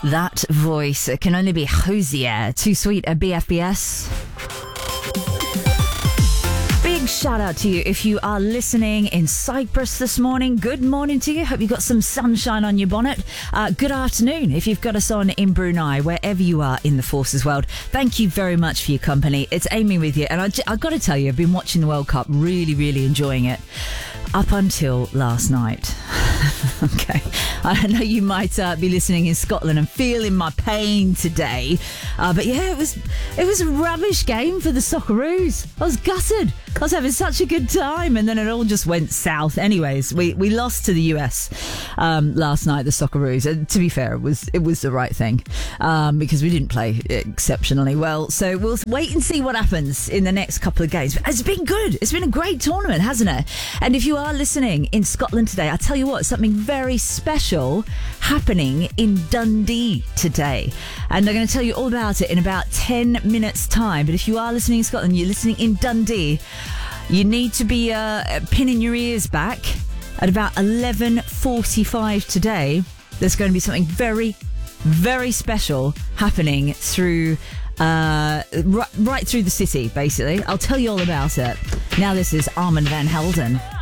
That voice can only be Hosier. Too sweet a BFBS. Big shout out to you if you are listening in Cyprus this morning. Good morning to you. Hope you got some sunshine on your bonnet. Good afternoon if you've got us on in Brunei, wherever you are in the Forces world. Thank you very much for your company. It's Amy with you. And I've got to tell you, I've been watching the World Cup, really enjoying it up until last night. Okay, I know you might be listening in Scotland and feeling my pain today, but yeah, it was a rubbish game for the Socceroos. I was gutted. I was having such a good time, and then it all just went south. Anyways, we lost to the US last night, the Socceroos. To be fair, it was the right thing because we didn't play exceptionally well. So we'll wait and see what happens in the next couple of games. But it's been good. It's been a great tournament, hasn't it? And if you are listening in Scotland today, I tell you what, something very special happening in Dundee today. And I'm going to tell you all about it in about 10 minutes time. But if you are listening in Scotland, you're listening in Dundee, you need to be pinning your ears back at about 11:45 today. There's going to be something very special happening through right through the city, basically. I'll tell you all about it. Now this is Armand van Helden.